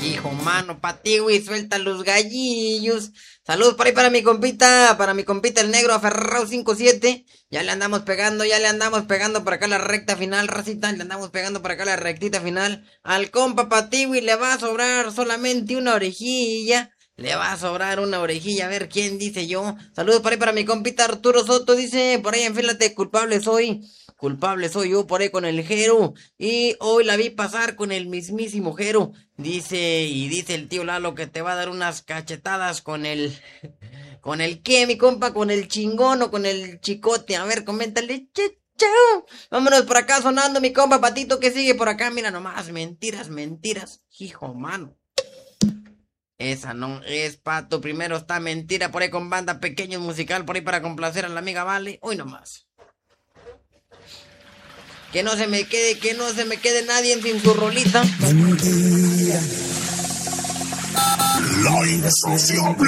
Hijo mano, pa' ti, güey, suelta los gallillos. Saludos por ahí para mi compita el negro aferrado 57. Ya le andamos pegando por acá la recta final, racita. Le andamos pegando por acá la rectita final. Al compa Patiwi le va a sobrar solamente una orejilla. Le va a sobrar una orejilla, a ver quién dice yo. Saludos por ahí para mi compita Arturo Soto, dice, por ahí enfílate, culpable soy. Culpable soy yo por ahí con el Jero. Y hoy la vi pasar con el mismísimo Jero. Dice el tío Lalo que te va a dar unas cachetadas con el... ¿Con el qué, mi compa? ¿Con el chingón o con el chicote? A ver, coméntale. Chao. Vámonos por acá sonando, mi compa Patito, que sigue por acá. Mira nomás, mentiras, mentiras. Hijo, mano. Esa no es, Pato. Primero está Mentira por ahí con Banda Pequeño Musical, por ahí para complacer a la amiga Vale. Hoy nomás. Que no se me quede nadie sin su rolita. Mentira. La invasión.